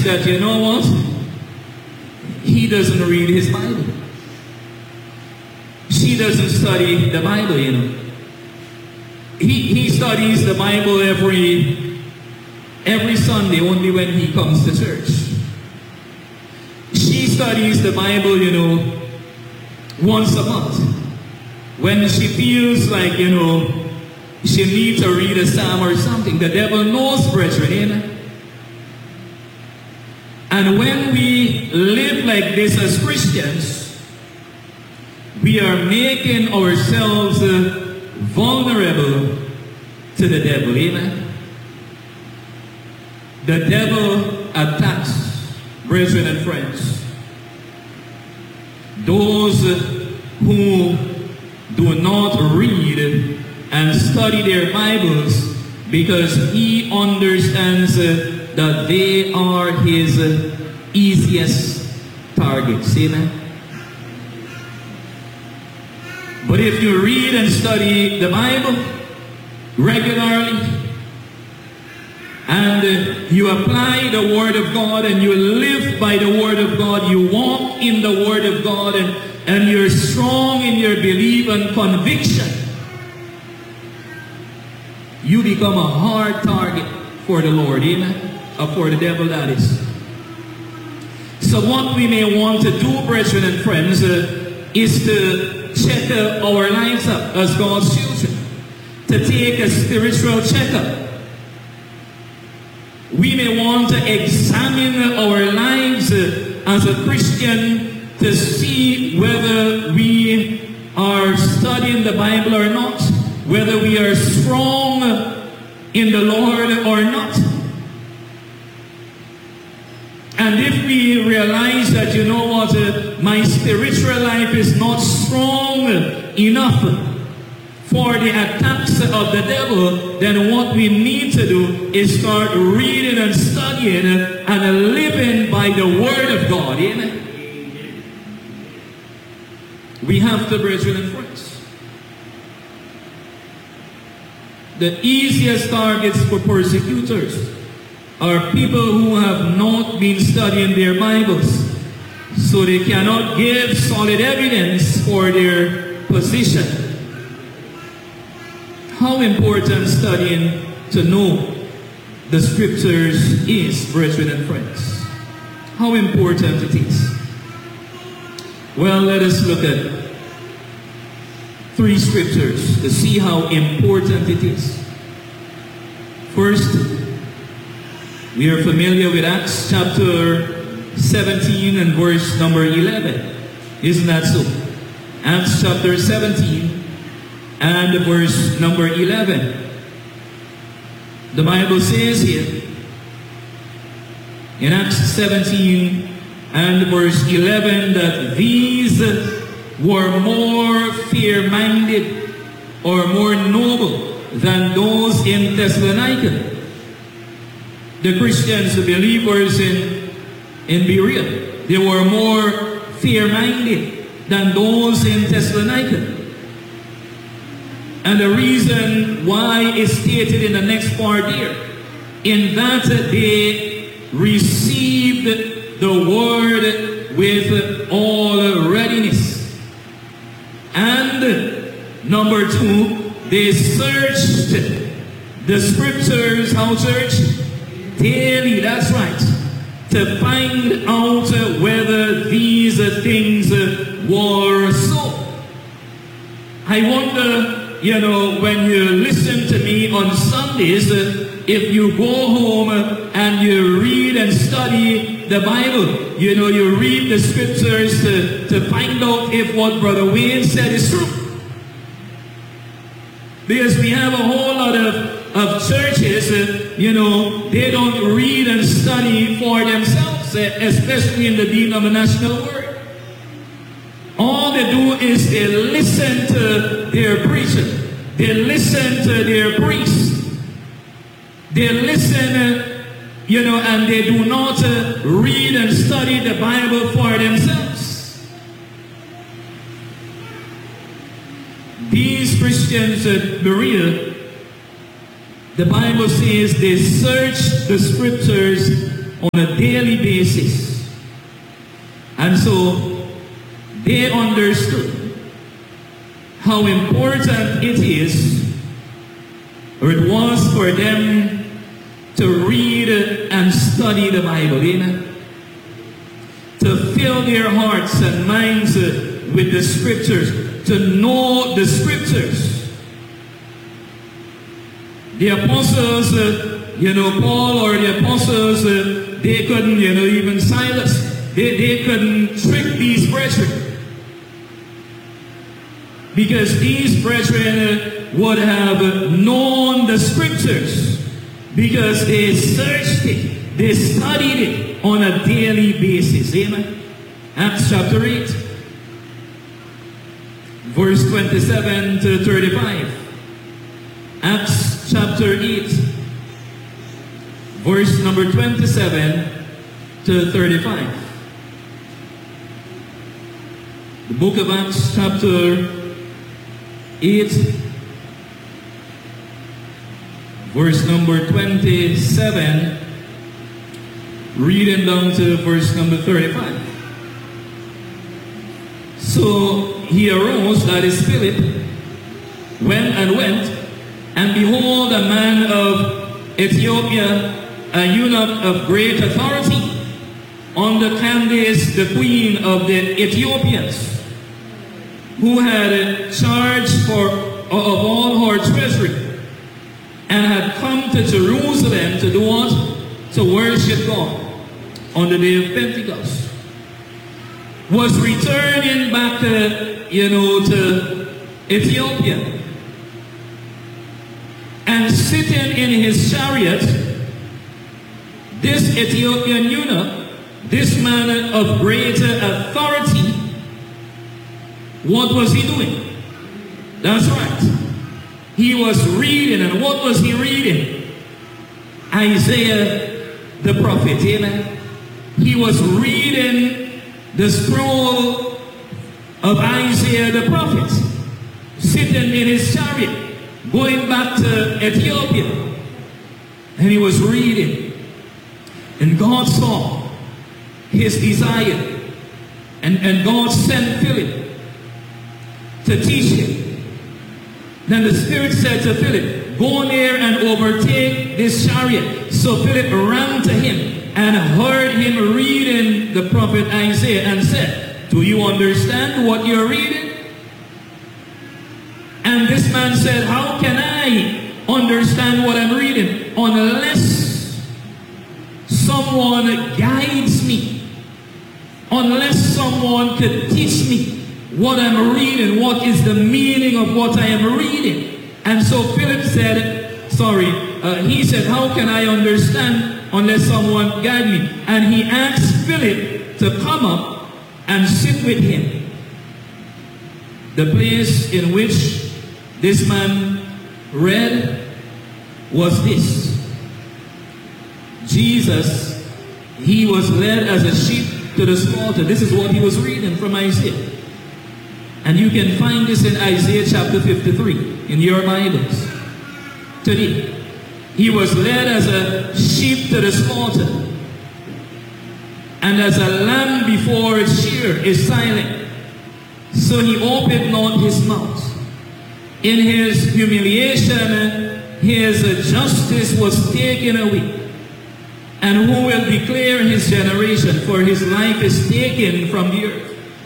is that, you know what? He doesn't read his Bible. She doesn't study the Bible, you know. He studies the Bible every Sunday, only when he comes to church. She studies the Bible, you know, once a month. When she feels like, you know, she needs to read a psalm or something. The devil knows, brethren, amen. And when we live like this as Christians, we are making ourselves vulnerable to the devil, amen. The devil attacks, brethren and friends, those who do not read and study their Bibles, because he understands that they are his easiest targets, amen. But if you read and study the Bible regularly, and you apply the Word of God, and you live by the Word of God, you walk in the Word of God, and you're strong in your belief and conviction, you become a hard target for the Lord, amen? Or for the devil, that is. So what we may want to do, brethren and friends, is to check our lives up as God's children, to take a spiritual checkup. We may want to examine our lives as a Christian to see whether we are studying the Bible or not, whether we are strong in the Lord or not. And if we realize that, you know what, my spiritual life is not strong enough for the attacks of the devil, then what we need to do is start reading and studying and living by the Word of God. Amen. We have to, brethren and friends. The easiest targets for persecutors are people who have not been studying their Bibles, so they cannot give solid evidence for their position. How important studying to know the Scriptures is, brethren and friends. How important it is. Well, let us look at 3 Scriptures to see how important it is. First, we are familiar with Acts chapter 17 and verse number 11. Isn't that so? Acts chapter 17 and verse number 11. The Bible says here, in Acts 17 and verse 11, that these were more fair-minded or more noble than those in Thessalonica. The Christians, the believers in Berea, they were more fair-minded than those in Thessalonica. And the reason why is stated in the next part here, in that they received the word with all readiness. And number 2, they searched the Scriptures, how church? Daily, that's right, to find out whether these things were so. I wonder, you know, when you listen to me on Sundays, if you go home and you read and study the Bible, you know, you read the Scriptures to find out if what Brother Wayne said is true. Because we have a whole lot of churches, you know, they don't read and study for themselves, especially in the denominational world. All they do is they listen to their preacher. They listen to their priest. They listen, you know, and they do not read and study the Bible for themselves. These Christians at Berea, the Bible says they searched the Scriptures on a daily basis. And so they understood how important it is, or it was for them to read and study the Bible, amen? To fill their hearts and minds with the scriptures, to know the scriptures. The apostles, Paul or the apostles, they couldn't, even Silas, they couldn't trick these brethren. Because these brethren would have known the scriptures, because they searched it, they studied it on a daily basis. Amen. Acts chapter 8, verse 27 to 35. Acts chapter 8, verse number 27 to 35. The book of Acts chapter 8, verse number 27, reading down to verse number 35. So he arose, that is Philip, went, and behold, a man of Ethiopia, a eunuch of great authority, under Candace, the queen of the Ethiopians, who had charge of all her treasury, and had come to Jerusalem to do what? To worship God on the day of Pentecost, was returning back to Ethiopia, and sitting in his chariot, this Ethiopian eunuch, this man of greater authority, what was he doing? That's right. He was reading, and what was he reading? Isaiah the prophet, amen? He was reading the scroll of Isaiah the prophet, sitting in his chariot, going back to Ethiopia, and he was reading. And God saw his desire, and God sent Philip to teach him. Then the Spirit said to Philip, go near and overtake this chariot. So Philip ran to him and heard him reading the prophet Isaiah, and said, do you understand what you're reading? And this man said, how can I understand what I'm reading unless someone guides me, unless someone could teach me what I'm reading, what is the meaning of what I am reading? And so Philip said, he said, how can I understand unless someone guide me? And he asked Philip to come up and sit with him. The place in which this man read was this: Jesus, he was led as a sheep to the slaughter. This is what he was reading from Isaiah. And you can find this in Isaiah chapter 53 in your Bibles today. He was led as a sheep to the slaughter, and as a lamb before its shearer is silent, so he opened not his mouth. In his humiliation, his justice was taken away. And who will declare his generation? For his life is taken from the earth.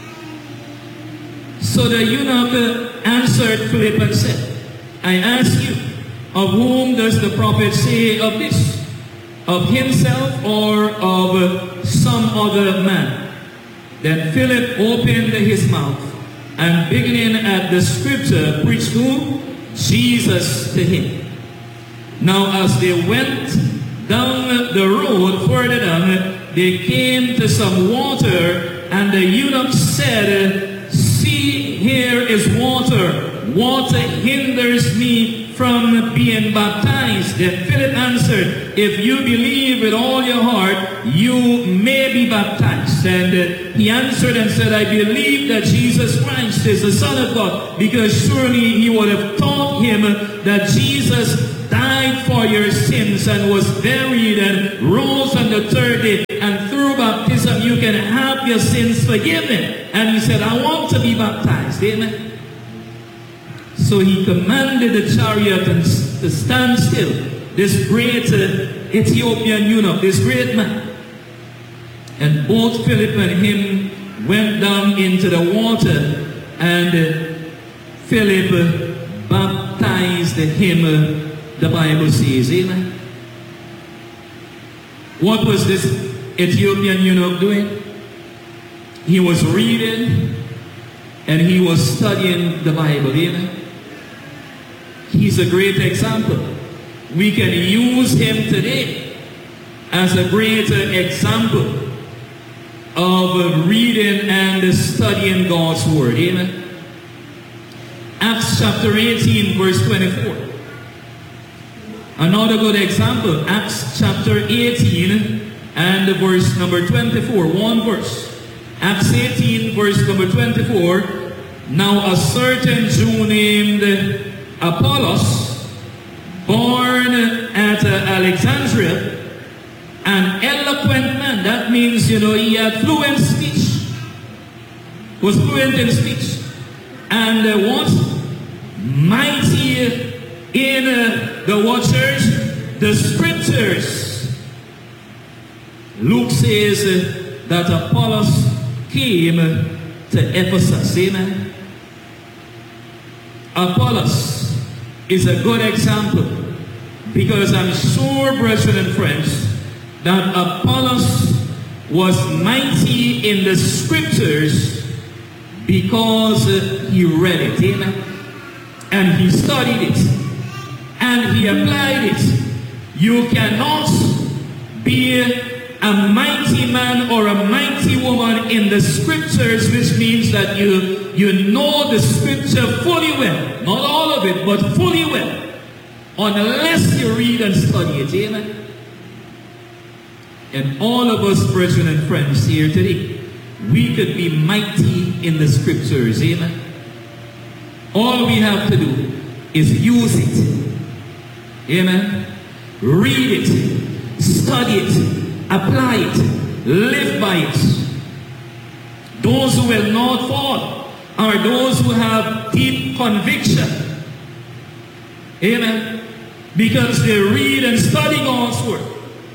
So the eunuch answered Philip and said, I ask you, of whom does the prophet say of this? Of himself or of some other man? Then Philip opened his mouth, and beginning at the scripture, preached who? Jesus to him. Now as they went down the road further down, they came to some water, and the eunuch said, see, here is water. Water hinders me from being baptized? Then Philip answered, if you believe with all your heart, you may be baptized. And he answered and said, I believe that Jesus Christ is the Son of God, because surely he would have taught him that Jesus died for your sins and was buried and rose on the third day, and through baptism you can have your sins forgiven. And he said, I want to be baptized. Amen. So he commanded the chariot to stand still. This great Ethiopian eunuch, this great man. And both Philip and him went down into the water, and Philip baptized him, the Bible says. Amen. What was this Ethiopian eunuch doing? He was reading and he was studying the Bible. Amen. He's a great example. We can use him today as a great example of reading and studying God's word. Amen. Acts chapter 18 verse 24. Another good example, Acts chapter 18 and verse number 24. One verse. Acts 18 verse number 24. Now a certain Jew named Apollos, born at Alexandria, an eloquent man. That means, he had fluent speech. Was fluent in speech. And what? Mighty in the what church? The scriptures. Luke says that Apollos came to Ephesus. Amen. Apollos is a good example, because I'm sure, brethren and friends, that Apollos was mighty in the scriptures because he read it. Amen. And he studied it. And he applied it. You cannot be a mighty man or a mighty woman in the scriptures, which means that you know the scripture fully well. Not all of it, but fully well. Unless you read and study it. Amen. And all of us, brethren and friends here today, we could be mighty in the scriptures. Amen. All we have to do is use it. Amen. Read it, study it, apply it, live by it. Those who will not fall are those who have deep conviction. Amen. Because they read and study God's word.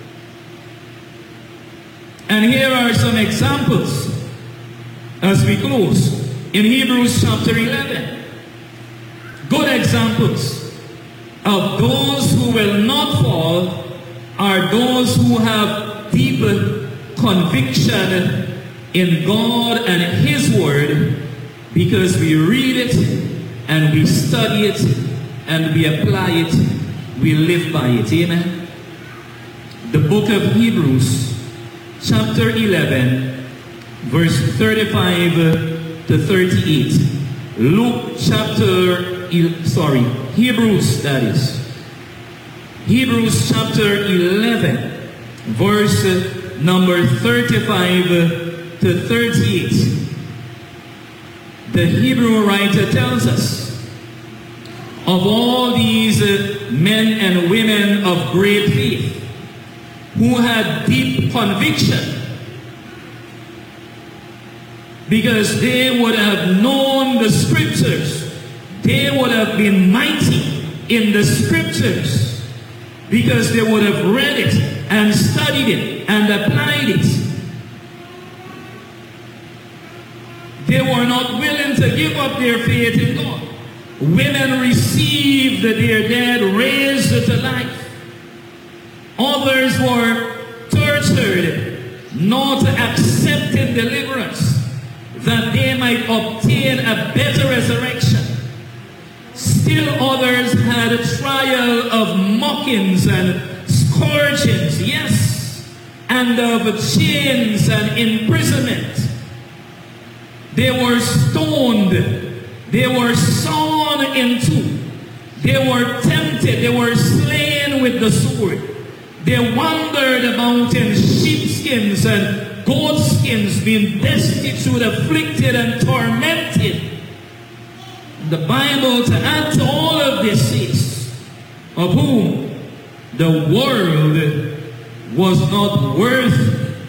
And here are some examples as we close in Hebrews chapter 11. Good examples of those who will not fall are those who have deep conviction in God and His Word, because we read it and we study it and we apply it, we live by it. Amen. The book of Hebrews chapter 11 verse 35 to 38. Hebrews, that is. Hebrews chapter 11 verse number 35 to 38. The Hebrew writer tells us of all these men and women of great faith who had deep conviction, because they would have known the scriptures. They would have been mighty in the scriptures because they would have read it and studied it and applied it. They were not willing to give up their faith in God. Women received their dead raised to life. Others were tortured, not accepting deliverance, that they might obtain a better resurrection. Still others had a trial of mockings and scourgings, yes, and of chains and imprisonment. They were stoned, they were sawn in two, They were tempted, they were slain with the sword. They wandered about in sheepskins and goatskins, being destitute, afflicted, and tormented. The Bible, to add to all of this, says, of whom the world was not worth.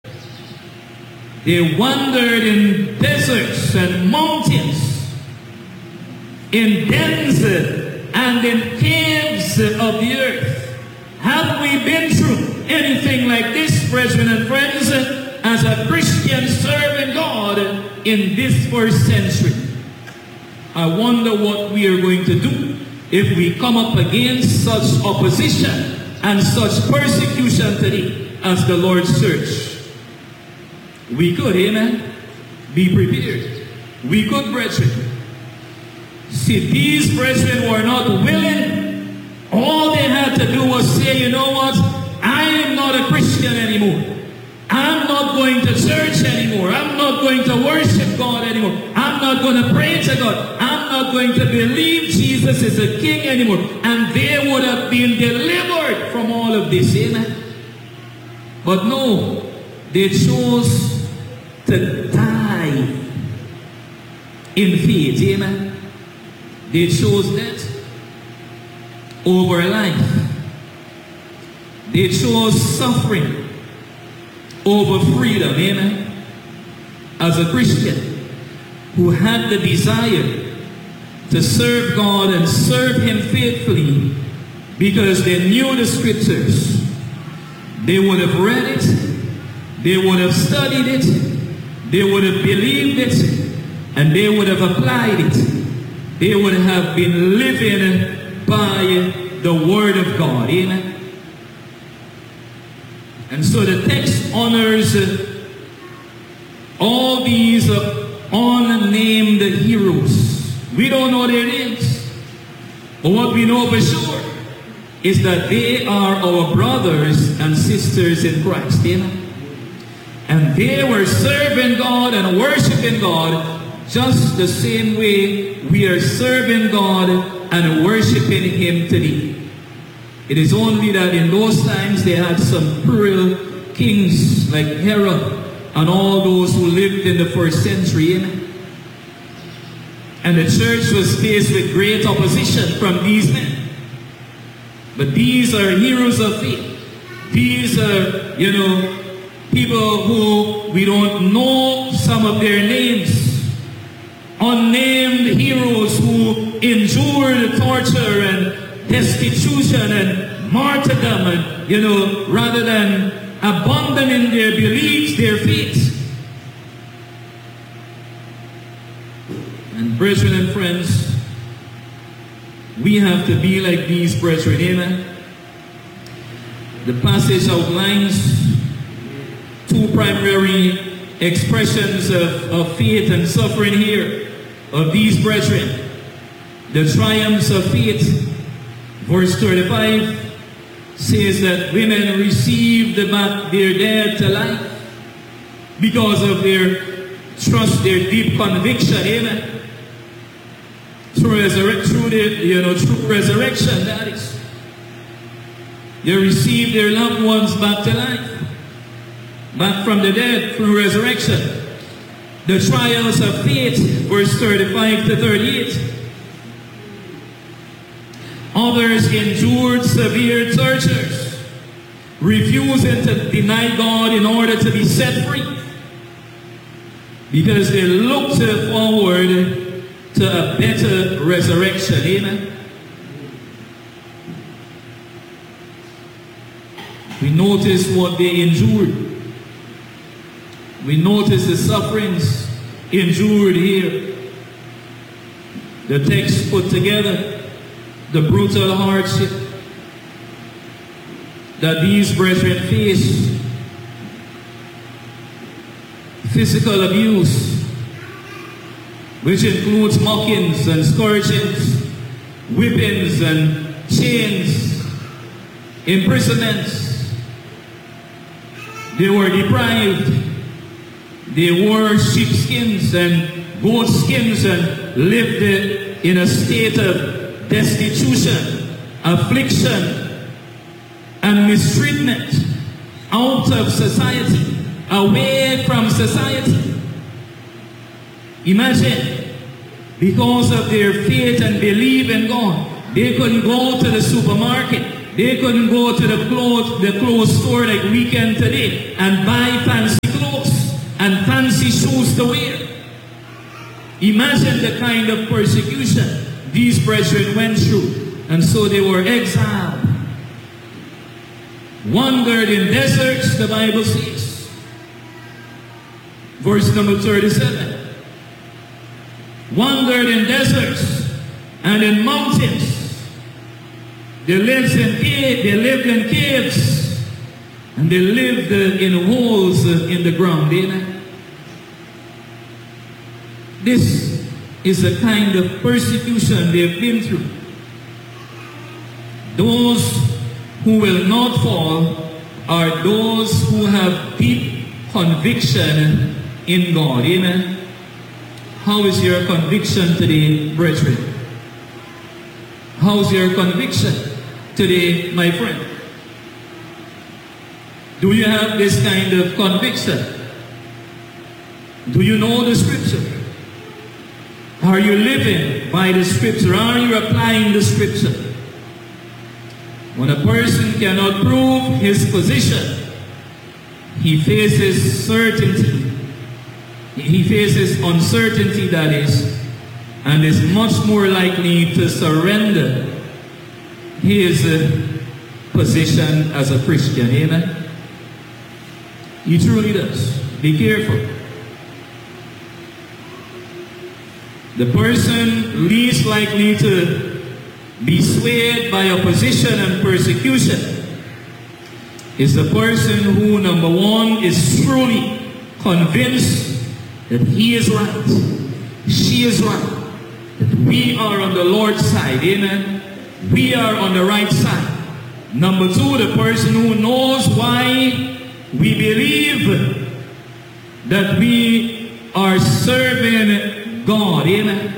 They wandered in deserts and mountains, in dens and in caves of the earth. Have we been through anything like this, brethren and friends, as a Christian serving God in this first century? I wonder what we are going to do if we come up against such opposition and such persecution today as the Lord's church. We could, amen, be prepared. We could, brethren. See, these brethren were not willing. All they had to do was say, you know what? I am not a Christian anymore. I'm not going to church anymore. I'm not going to worship God anymore. I'm not going to pray to God. I'm not going to believe Jesus is a king anymore. And they would have been delivered from all of this, amen? But no, they chose to die in faith, amen? They chose that over life. They chose suffering over freedom, amen? As a Christian who had the desire to serve God and serve Him faithfully because they knew the scriptures, they would have read it, they would have studied it, they would have believed it, and they would have applied it. They would have been living by the Word of God, amen? And so the text honors all these unnamed heroes. We don't know their names, but what we know for sure is that they are our brothers and sisters in Christ, amen? And they were serving God and worshiping God just the same way we are serving God and worshiping Him today. It is only that in those times they had some cruel kings like Herod and all those who lived in the first century. Amen? And the church was faced with great opposition from these men. But these are heroes of faith. These are, people who we don't know some of their names. Unnamed heroes who endured torture and destitution and martyrdom, and rather than abandoning their beliefs, their faith. And brethren and friends, we have to be like these brethren, amen? The passage outlines two primary expressions of faith and suffering here of these brethren. The triumphs of faith. Verse 35 says that women received back their dead to life because of their trust, their deep conviction, amen? Through resurrection, that is. They received their loved ones back to life, back from the dead through resurrection. The trials of faith, verse 35 to 38. Others endured severe tortures, refusing to deny God in order to be set free, because they looked forward to a better resurrection, amen? We notice what they endured. We notice the sufferings endured here. The text put together the brutal hardship that these brethren face. Physical abuse, which includes mockings and scourgings, whippings and chains, imprisonments. They were deprived. They wore sheepskins and goatskins and lived in a state of destitution, affliction, and mistreatment out of society, away from society. Imagine, because of their faith and belief in God, they couldn't go to the supermarket, they couldn't go to the clothes store like we can today and buy fancy clothes and fancy shoes to wear. Imagine the kind of persecution these brethren went through, and so they were exiled. Wandered in deserts, the Bible says. Verse number 37. Wandered in deserts and in mountains. They lived in caves, and they lived in holes in the ground. Amen. This is the kind of persecution they've been through. Those who will not fall are those who have deep conviction in God. Amen. How is your conviction today, brethren? How's your conviction today, my friend? Do you have this kind of conviction? Do you know the scripture? Are you living by the scripture? Are you applying the scripture? When a person cannot prove his position, he faces certainty. He faces uncertainty, that is, and is much more likely to surrender his position as a Christian. Amen? He truly does. Be careful. The person least likely to be swayed by opposition and persecution is the person who, number one, is truly convinced that he is right, she is right, that we are on the Lord's side. Amen. We are on the right side. Number two, the person who knows why we believe that we are serving God. Amen.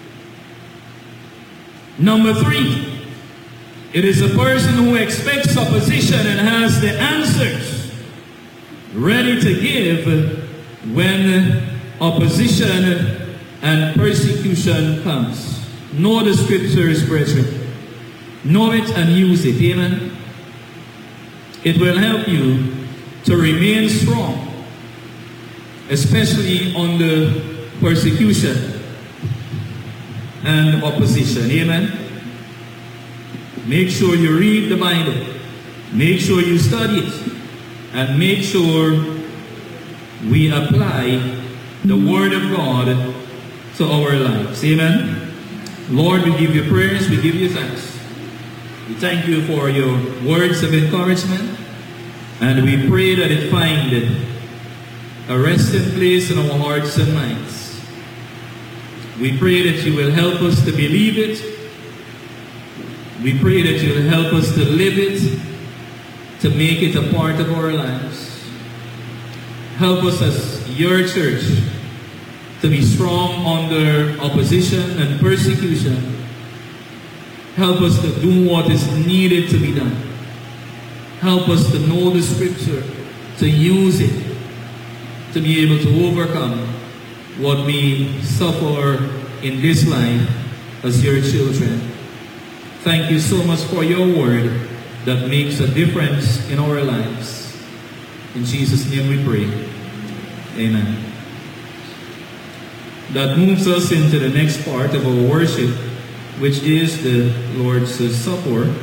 Number three, it is a person who expects opposition and has the answers ready to give when opposition and persecution comes. Know the scriptures, brethren. Know it and use it. Amen. It will help you to remain strong, especially under persecution and opposition. Amen. Make sure you read the Bible. Make sure you study it. And make sure we apply the Word of God to our lives. Amen. Lord, we give you praise. We give you thanks. We thank you for your words of encouragement. And we pray that it find a resting place in our hearts and minds. We pray that you will help us to believe it. We pray that you will help us to live it, to make it a part of our lives. Help us as your church to be strong under opposition and persecution. Help us to do what is needed to be done. Help us to know the scripture, to use it, to be able to overcome what we suffer in this life as your children. Thank you so much for your word that makes a difference in our lives. In Jesus' name we pray. Amen. That moves us into the next part of our worship, which is the Lord's Supper.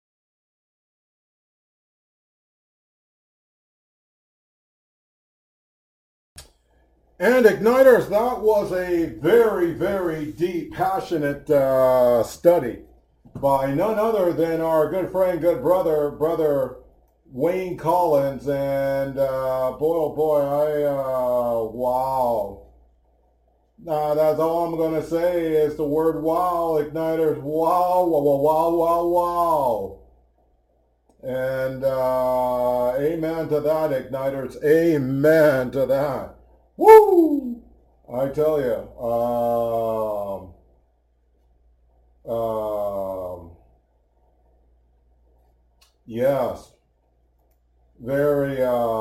And Igniters, that was a very, very deep, passionate study by none other than our good friend, good brother Wayne Collins. And boy, oh boy, wow. That's all I'm going to say is the word wow, Igniters. Wow, wow, wow, wow, wow, wow. And amen to that, Igniters. Amen to that. Woo! I tell you, Yes, very,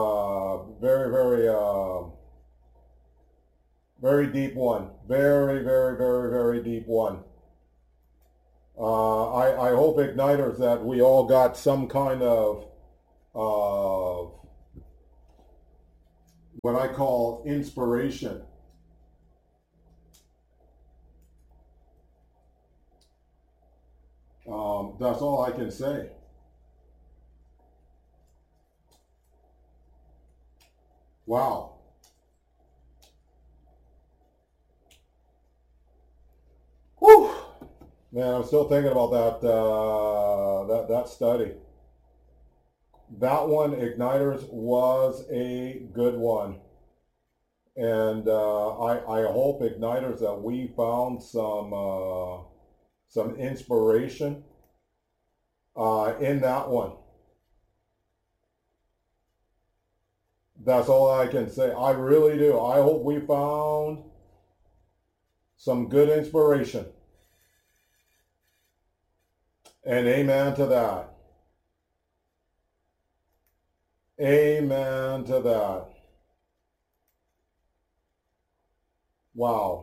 very deep one. Very deep one. I hope, Igniters, that we all got some kind of what I call inspiration. That's all I can say. Wow. Whew. Man, I'm still thinking about that study. That one, Igniters, was a good one. And I hope, Igniters, that we found some inspiration in that one. That's all I can say. I really do. I hope we found some good inspiration. And amen to that. Amen to that. Wow.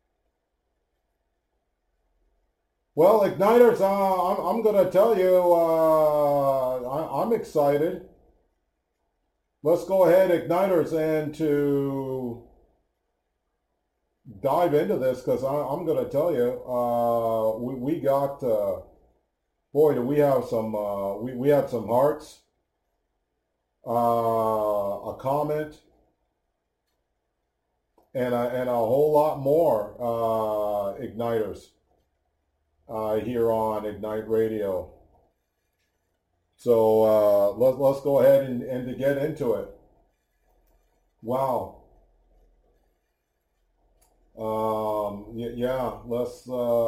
Well, Igniters, I'm going to tell you, I'm excited. Let's go ahead, Igniters, and to dive into this, because I'm going to tell you, we got, boy, do we have some, we had some hearts, a comment, and a whole lot more Igniters here on Ignite Radio. So let's go ahead and to get into it. Wow. Yeah, let's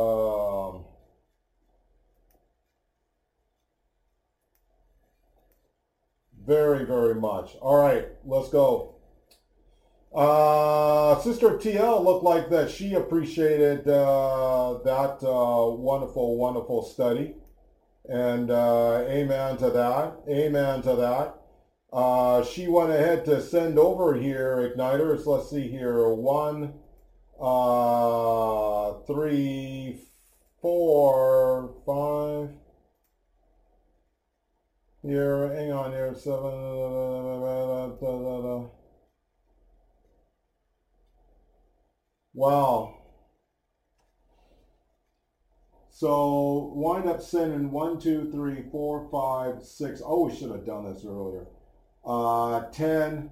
very much. All right, let's go. Sister TL looked like that she appreciated that wonderful study. And amen to that. Amen to that. She went ahead to send over here, Igniters. Let's see here. 1, 3, 4, 5. Here, hang on here. 7. Wow. So wind up sending 1, 2, 3, 4, 5, 6. Oh, we should have done this earlier. 10.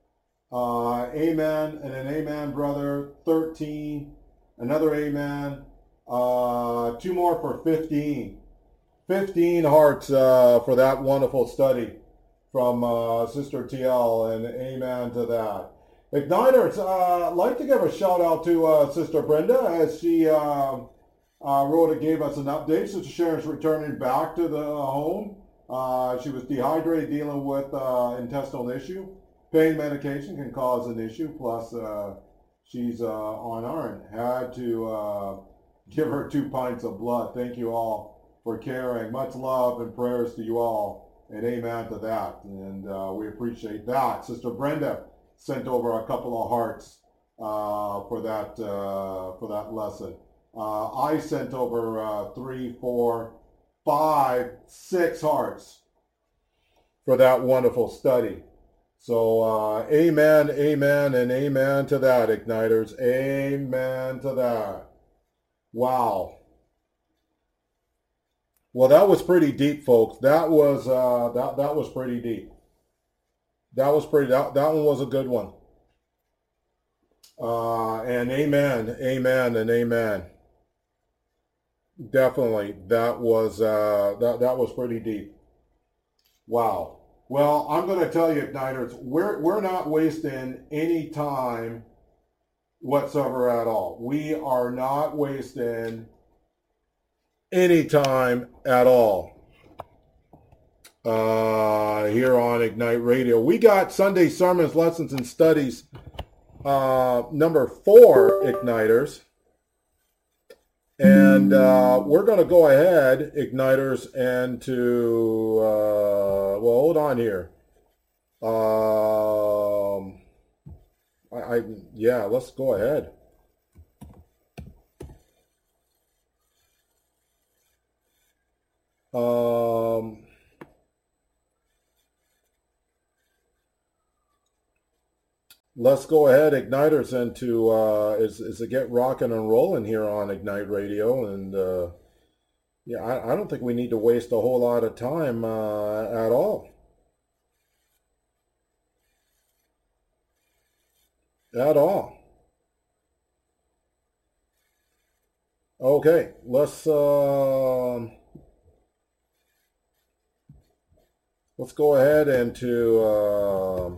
Amen and an amen, brother. 13. Another amen. 2 more for 15. 15 hearts for that wonderful study from Sister TL, and amen to that. Igniters, I'd like to give a shout out to Sister Brenda, as she wrote and gave us an update. Sister Sharon's returning back to the home. She was dehydrated, dealing with intestinal issue. Pain medication can cause an issue. Plus, she's on iron. Had to give her 2 pints of blood. Thank you all for caring. Much love and prayers to you all. And amen to that. And we appreciate that. Sister Brenda sent over a couple of hearts for that lesson. I sent over 3, 4, 5, 6 hearts for that wonderful study. So amen, amen, and amen to that, Igniters. Amen to that. Wow. Well, that was pretty deep, folks. That was that was pretty deep. That one was a good one. And amen, amen, and amen. Definitely, that was that was pretty deep. Wow. Well, I'm going to tell you, Igniters, we're not wasting any time whatsoever at all. We are not wasting any time at all here on Ignite Radio. We got Sunday sermons, lessons, and studies number 4, Igniters. And we're going to go ahead, Igniters, and to, well, hold on here. Yeah, let's go ahead. Let's go ahead, Igniters, and to is to get rocking and rolling here on Ignite Radio. And yeah, I don't think we need to waste a whole lot of time at all. At all. Okay, let's go ahead and to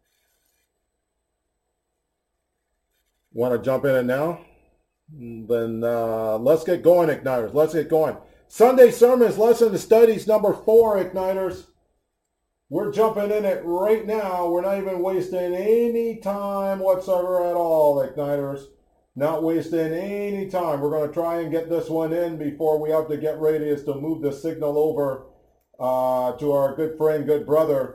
want to jump in it now? Then let's get going, Igniters. Let's get going. Sunday Sermons, Lesson to Studies number 4, Igniters. We're jumping in it right now. We're not even wasting any time whatsoever at all, Igniters. Not wasting any time. We're going to try and get this one in before we have to get ready is to move the signal over to our good friend, good brother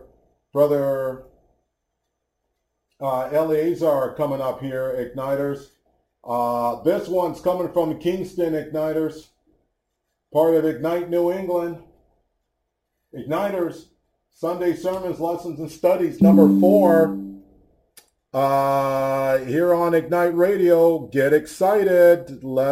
Eleazar coming up here, Igniters. This one's coming from Kingston, Igniters. Part of Ignite New England. Igniters, Sunday Sermons, Lessons, and Studies number 4. Here on Ignite Radio. Get excited.